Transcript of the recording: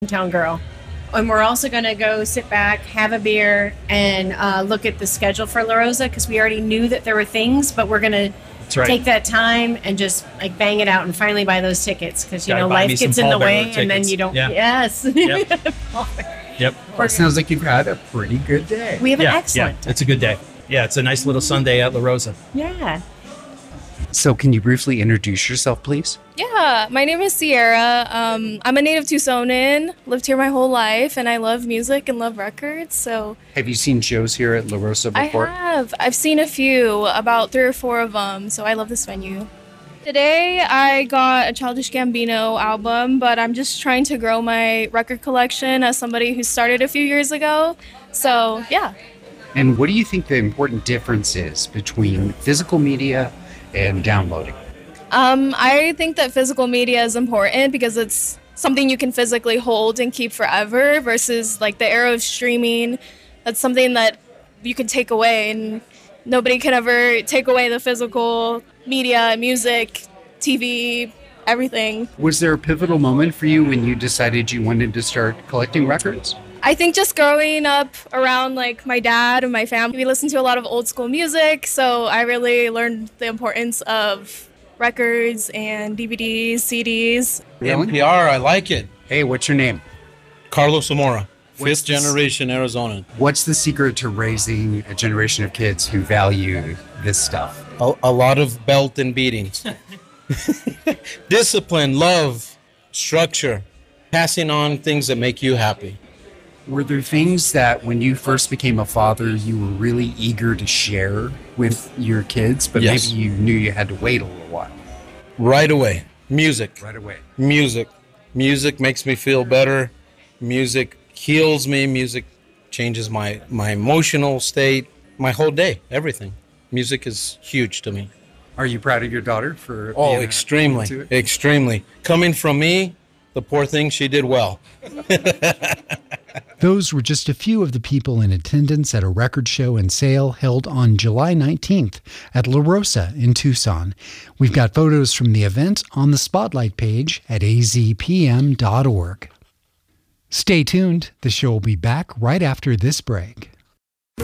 Town girl. And we're also going to go sit back, have a beer, and look at the schedule for La Rosa because we already knew that there were things, but we're going to take that time and just like bang it out and finally buy those tickets because, you know, life gets in the way and then you don't. Yeah. Yes. Yep. Yep. Well, it sounds like you've had a pretty good day. We have an excellent. Yeah, it's a good day. Yeah, it's a nice little Sunday at La Rosa. Yeah. So can you briefly introduce yourself, please? Yeah, my name is Sierra. I'm a native Tucsonan, lived here my whole life, and I love music and love records, so... Have you seen shows here at La Rosa before? I have. I've seen a few, about 3 or 4 of them, so I love this venue. Today, I got a Childish Gambino album, but I'm just trying to grow my record collection as somebody who started a few years ago, so yeah. And what do you think the important difference is between physical media and downloading? I think that physical media is important because it's something you can physically hold and keep forever versus like the era of streaming. That's something that you can take away and nobody can ever take away the physical media, music, TV, everything. Was there a pivotal moment for you when you decided you wanted to start collecting records? I think just growing up around like my dad and my family, we listened to a lot of old school music, so I really learned the importance of records and DVDs, CDs. NPR, I like it. Hey, what's your name? Carlos Zamora, fifth generation Arizona. What's the secret to raising a generation of kids who value this stuff? A lot of belt and beatings. Discipline, love, structure, passing on things that make you happy. Were there things that when you first became a father, you were really eager to share with your kids, but Yes. maybe you knew you had to wait a little while? Right away. Music. Right away. Music. Music makes me feel better. Music heals me. Music changes my emotional state, my whole day, everything. Music is huge to me. Are you proud of your daughter for Oh, being extremely, into it? extremely. Coming from me, the poor thing, she did well. Those were just a few of the people in attendance at a record show and sale held on July 19th at La Rosa in Tucson. We've got photos from the event on the Spotlight page at azpm.org. Stay tuned. The show will be back right after this break.